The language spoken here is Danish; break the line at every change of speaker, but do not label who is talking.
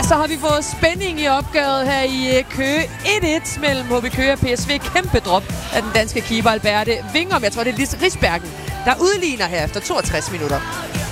Så har vi fået spænding i opgøret her i Køge. 1-1 mellem HB Køge og PSV. Kæmpe drop af den danske keeper Alberte Vingom. Jeg tror, det er Lise Risbergen, der udligner her efter 62 minutter.